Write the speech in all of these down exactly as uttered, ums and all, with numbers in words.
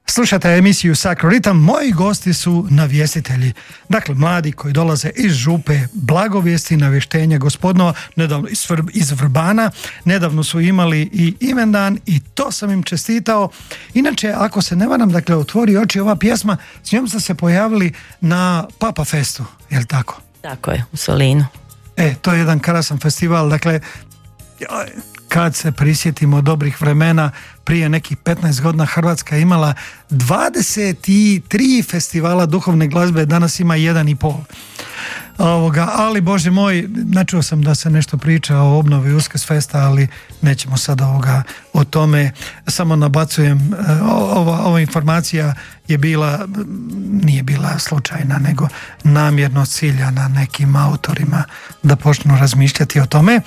Slušate emisiju Sacro Ritam, moji gosti su navjestitelji. Dakle, mladi koji dolaze iz župe Blagovijesti, navještenja gospodnova, nedavno iz, iz Vrbana. Nedavno su imali i imendan i to sam im čestitao. Inače, ako se ne varam, dakle, otvori oči ova pjesma, s njom ste se pojavili na Papa Festu, je li tako? Tako je, u Solinu. E, to je jedan krasan festival, dakle, kad se prisjetimo dobrih vremena, prije nekih petnaest godina Hrvatska je imala dvadeset tri festivala duhovne glazbe, danas ima jedan i pol. Ovoga, ali Bože moj, načuo sam da se nešto priča o obnovi Uskrs festa, ali nećemo sad ovoga o tome, samo nabacujem. Ova, ova informacija je bila, nije bila slučajna, nego namjerno ciljana nekim autorima da počnu razmišljati o tome.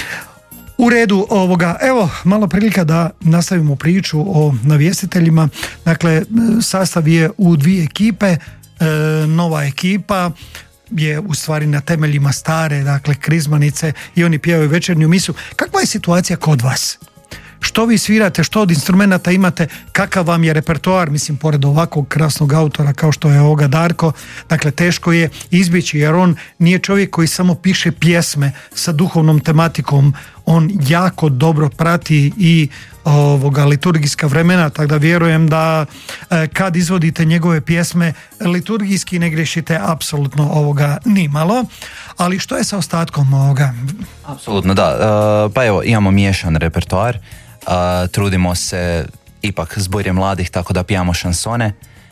U redu ovoga, evo malo prilika da nastavimo priču o navjestiteljima. Dakle, sastav je u dvije ekipe, e, nova ekipa je u stvari na temeljima stare, dakle, krizmanice, i oni pjevaju večernju misu. Kakva je situacija kod vas? Što vi svirate, što od instrumenata imate, kakav vam je repertoar, mislim, pored ovakvog krasnog autora kao što je ovoga Darko, dakle, teško je izbjeći, jer on nije čovjek koji samo piše pjesme sa duhovnom tematikom, on jako dobro prati i ovoga liturgijska vremena, tako da vjerujem da e, kad izvodite njegove pjesme liturgijski ne grešite apsolutno ovoga nimalo. Ali što je sa ostatkom ovoga? Apsolutno da, uh, pa evo, imamo miješan repertoar, uh, trudimo se, ipak zbor je mladih, tako da pijamo šansone,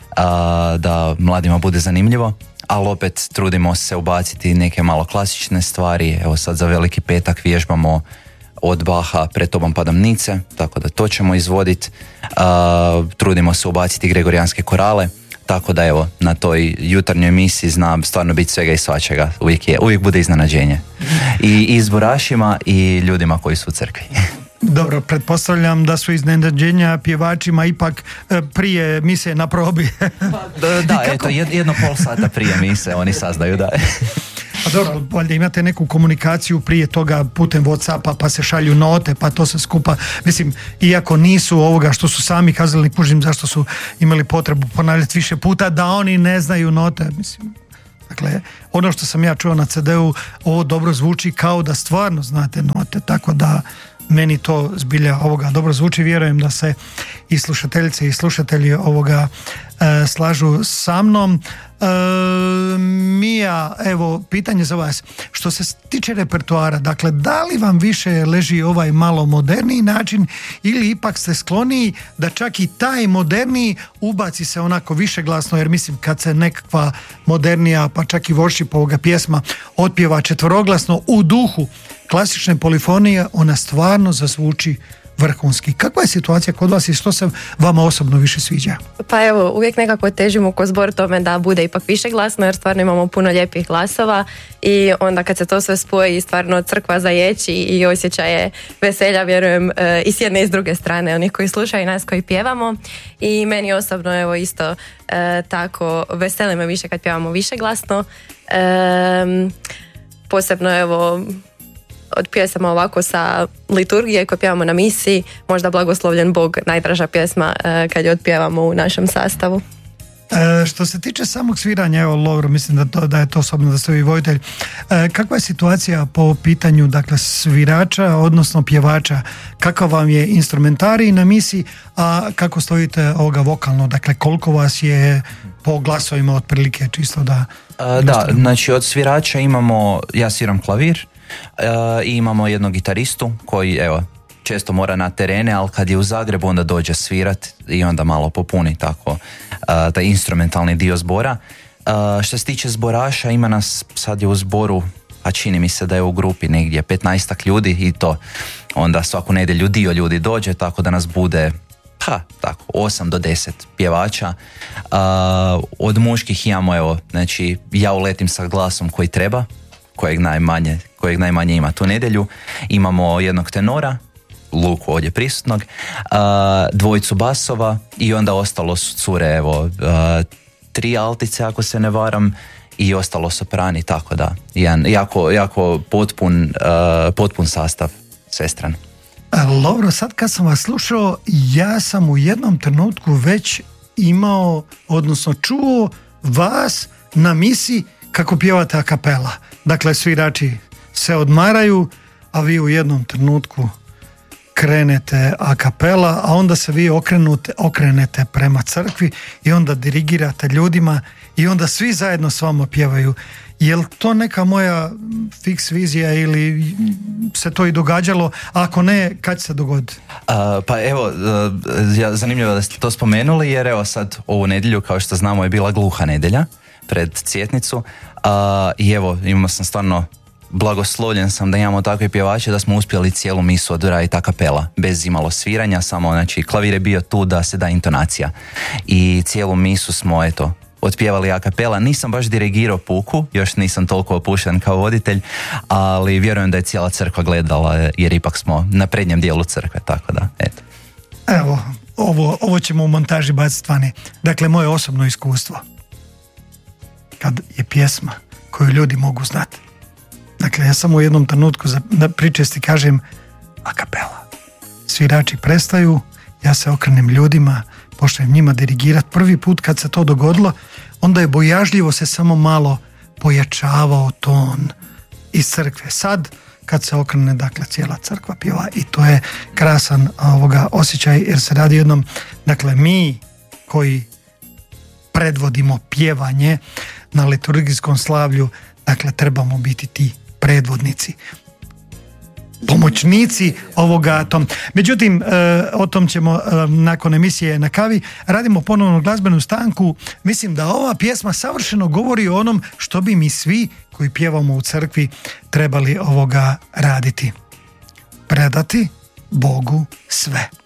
uh, da mladima bude zanimljivo, ali opet trudimo se ubaciti neke malo klasične stvari. Evo sad za Veliki petak vježbamo od Baha Pred tobom padamnice, tako da to ćemo izvoditi. Uh, trudimo se ubaciti gregorijanske korale, tako da evo, na toj jutarnjoj emisiji znam stvarno biti svega i svačega. Uvijek, je, uvijek bude iznenađenje. I, i zborašima i ljudima koji su u crkvi. Dobro, pretpostavljam da su iznenađenja pjevačima ipak prije mise na probi. Da, da eto, jedno pol sata prije mise oni saznaju, da. A dobro, valjda imate neku komunikaciju prije toga putem WhatsAppa, pa se šalju note, pa to se skupa, mislim, iako nisu ovoga što su sami kazali, kužim zašto su imali potrebu ponavljati više puta, da oni ne znaju note, mislim. Dakle, ono što sam ja čuo na ce de u, ovo dobro zvuči kao da stvarno znate note, tako da meni to zbilja ovoga dobro zvuči. Vjerujem da se i slušateljice i slušatelji ovoga e, slažu sa mnom. E, Mija, evo, pitanje za vas. Što se tiče repertoara, dakle, da li vam više leži ovaj malo moderniji način ili ipak ste skloniji da čak i taj moderniji ubaci se onako više glasno, jer mislim kad se nekakva modernija, pa čak i worship ovoga pjesma otpjeva četveroglasno u duhu klasične polifonije, ona stvarno zazvuči vrhunski. Kakva je situacija kod vas i što se vama osobno više sviđa? Pa evo, uvijek nekako težimo ko zbor tome da bude ipak više glasno, jer stvarno imamo puno lijepih glasova i onda kad se to sve spoji, stvarno crkva zajeći i osjećaje veselja, vjerujem, i s jedne i s druge strane, onih koji slušaju i nas koji pjevamo. I meni osobno, evo, isto e, tako veseli me više kad pjevamo više glasno. E, posebno, evo, od pjesama ovako sa liturgije koje pjevamo na misiji, možda Blagoslovljen Bog, najdraža pjesma e, kad je otpjevamo u našem sastavu. E, što se tiče samog sviranja, evo Lovro, mislim da, to, da je to osobno da ste vi vojitelj. E, kakva je situacija po pitanju, dakle, svirača, odnosno pjevača? Kakav vam je instrumentarij na misiji, a kako stojite ovoga vokalno? Dakle, koliko vas je po glasovima otprilike, čisto da... A, da, znači od svirača imamo, ja sviram klavir, Uh, i imamo jednog gitaristu koji, evo, često mora na terene, ali kad je u Zagrebu onda dođe svirat i onda malo popuni tako uh, taj instrumentalni dio zbora. Uh, što se tiče zboraša, ima nas sad je u zboru, a čini mi se da je u grupi negdje petnaestak ljudi i to onda svaku nedjelju dio ljudi dođe, tako da nas bude ha, tako, osam do deset pjevača. Uh, od muških imamo, evo, znači ja uletim sa glasom koji treba, kojeg najmanje, kojeg najmanje ima tu nedjelju. Imamo jednog tenora, Luku ovdje prisutnog, uh, dvojicu basova i onda ostalo su cure, evo, uh, tri altice ako se ne varam i ostalo soprani, tako da, jedan jako, jako potpun, uh, potpun sastav sestran. Lovro, sad kad sam vas slušao, ja sam u jednom trenutku već imao, odnosno čuo vas na misi kako pjevate a kapela. Dakle, svirači se odmaraju, a vi u jednom trenutku krenete a kapela, a onda se vi okrenute, okrenete prema crkvi i onda dirigirate ljudima i onda svi zajedno s vama pjevaju. Je li to neka moja fiks vizija ili se to i događalo? A ako ne, kad će se dogoditi? Uh, pa evo, uh, ja, zanimljivo da ste to spomenuli, jer evo sad ovu nedjelju, kao što znamo, je bila gluha nedjelja pred Cvjetnicu uh, i evo, imamo sam stvarno blagoslovljen sam da imamo takve pjevače da smo uspjeli cijelu misu odraditi a kapela, bez imalo sviranja, samo znači klavir je bio tu da se da intonacija i cijelu misu smo eto otpjevali a kapela. Nisam baš dirigirao puku, još nisam toliko opušten kao voditelj, ali vjerujem da je cijela crkva gledala jer ipak smo na prednjem dijelu crkve, tako da, eto. Evo, ovo, ovo ćemo u montaži baciti vani. Dakle, moje osobno iskustvo. Kad je pjesma koju ljudi mogu znati. Dakle, ja samo u jednom trenutku za pričesti kažem a kapela. Svirači prestaju, ja se okrenem ljudima, pošaljem njima dirigirati. Prvi put kad se to dogodilo, onda je bojažljivo se samo malo pojačavao ton iz crkve. Sad, kad se okrene, dakle, cijela crkva pjeva i to je krasan ovoga osjećaj, jer se radi jednom, dakle, mi koji predvodimo pjevanje na liturgijskom slavlju, dakle, trebamo biti ti predvodnici, pomoćnici ovoga tom. Međutim, e, o tom ćemo e, nakon emisije Na kavi. Radimo ponovno glazbenu stanku. Mislim da ova pjesma savršeno govori o onom što bi mi svi koji pjevamo u crkvi trebali ovoga raditi. Predati Bogu sve.